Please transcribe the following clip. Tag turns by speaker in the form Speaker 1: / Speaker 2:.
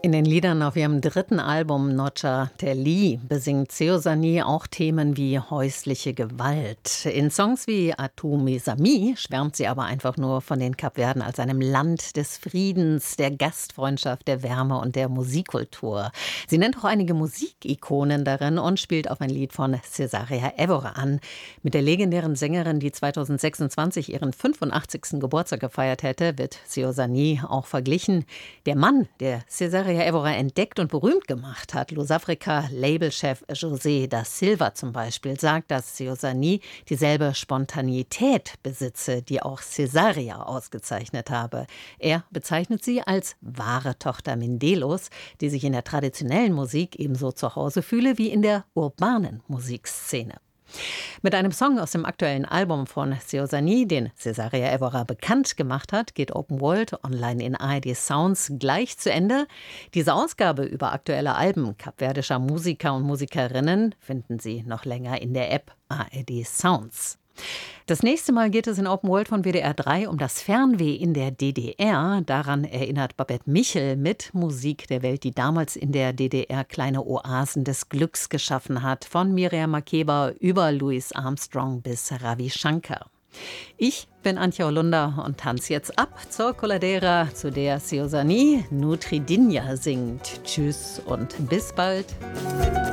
Speaker 1: In den Liedern auf ihrem dritten Album Nocha Teli besingt Seosanee auch Themen wie häusliche Gewalt. In Songs wie Atu Mesami schwärmt sie aber einfach nur von den Kapverden als einem Land des Friedens, der Gastfreundschaft, der Wärme und der Musikkultur. Sie nennt auch einige Musikikonen darin und spielt auf ein Lied von Cesaria Evora an. Mit der legendären Sängerin, die 2026 ihren 85. Geburtstag gefeiert hätte, wird Seosanee auch verglichen. Der Mann, der Cesaria Evora entdeckt und berühmt gemacht hat, Lusafrica-Labelchef José da Silva zum Beispiel, sagt, dass Seosanee dieselbe Spontaneität besitze, die auch Cesaria ausgezeichnet habe. Er bezeichnet sie als wahre Tochter Mindelos, die sich in der traditionellen Musik ebenso zu Hause fühle wie in der urbanen Musikszene. Mit einem Song aus dem aktuellen Album von Seosanee, den Cesaria Evora bekannt gemacht hat, geht Open World online in ARD Sounds gleich zu Ende. Diese Ausgabe über aktuelle Alben kapverdischer Musiker und Musikerinnen finden Sie noch länger in der App ARD Sounds. Das nächste Mal geht es in Open World von WDR 3 um das Fernweh in der DDR. Daran erinnert Babette Michel mit Musik der Welt, die damals in der DDR kleine Oasen des Glücks geschaffen hat. Von Miriam Makeba über Louis Armstrong bis Ravi Shankar. Ich bin Antje Holunder und tanze jetzt ab zur Coladera, zu der Seosanee Nutridinja singt. Tschüss und bis bald.